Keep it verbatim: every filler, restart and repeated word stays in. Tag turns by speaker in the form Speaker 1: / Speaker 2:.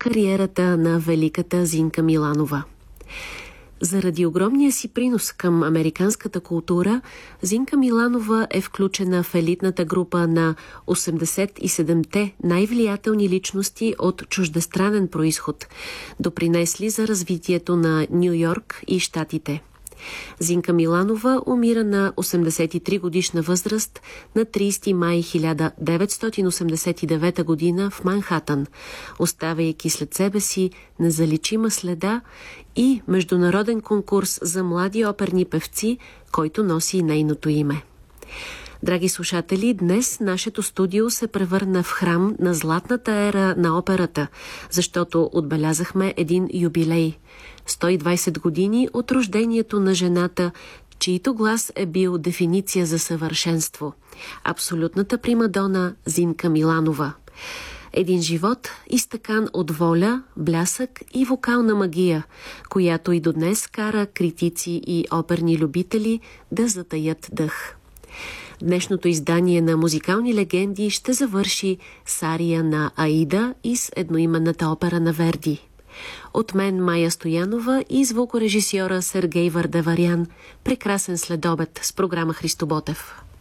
Speaker 1: кариерата на великата Зинка Миланова. Заради огромния си принос към американската култура, Зинка Миланова е включена в елитната група на осемдесет и седемте най-влиятелни личности от чуждестранен произход, допринесли за развитието на Ню Йорк и щатите. Зинка Миланова умира на осемдесет и три годишна възраст на тридесети май хиляда деветстотин осемдесет и девета година в Манхатън, оставяйки след себе си незаличима следа и международен конкурс за млади оперни певци, който носи нейното име. Драги слушатели, днес нашето студио се превърна в храм на златната ера на операта, защото отбелязахме един юбилей – сто и двадесет години от рождението на жената, чийто глас е бил дефиниция за съвършенство – абсолютната примадона Зинка Миланова. Един живот, изтъкан от воля, блясък и вокална магия, която и до днес кара критици и оперни любители да затаят дъх. Днешното издание на музикални легенди ще завърши с ария на Аида и с едноименната опера на Верди. От мен Майя Стоянова и звукорежисьора Сергей Вардаварян. Прекрасен следобед с програма Христо Ботев.